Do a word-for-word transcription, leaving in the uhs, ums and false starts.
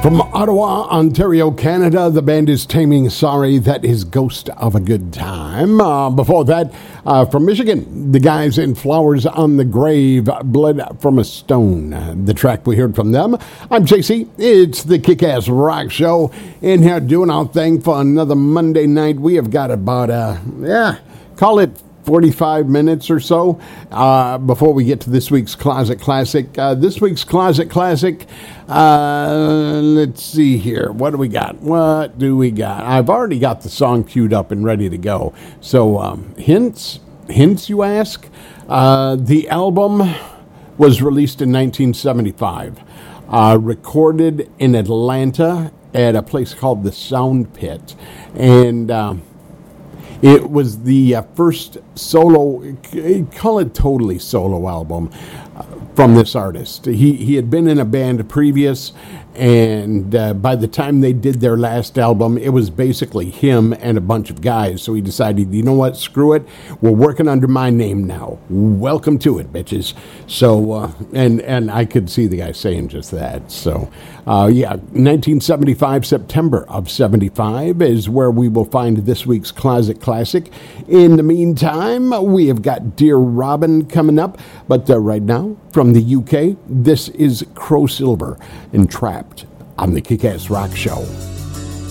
From Ottawa, Ontario, Canada, the band is Taming Sorry. That is Ghost of a Good Time. Uh, before that, uh, from Michigan, the guys in Flowers on the Grave, Blood from a Stone. Uh, the track we heard from them. I'm J C. It's the Kick-Ass Rock Show. In here doing our thing for another Monday night. We have got about, uh, yeah, call it forty-five minutes or so uh, before we get to this week's Closet Classic. Uh, this week's Closet Classic, uh, let's see here. What do we got? What do we got? I've already got the song queued up and ready to go. So, um, hints? Hints, you ask? Uh, the album was released in nineteen seventy-five, uh, recorded in Atlanta at a place called the Sound Pit. And Um, It was the uh, first solo, call it totally solo album uh, from this artist. He he had been in a band previous, and uh, by the time they did their last album, it was basically him and a bunch of guys. So he decided, you know what, screw it. We're working under my name now. Welcome to it, bitches. So, uh, and, and I could see the guy saying just that. So, uh, yeah, nineteen seventy-five, September of seventy-five is where we will find this week's Closet Classic. In the meantime, we have got Dear Robin coming up. But uh, right now, from the U K, this is Crow Silver and Trapped on the Kick-Ass Rock Show.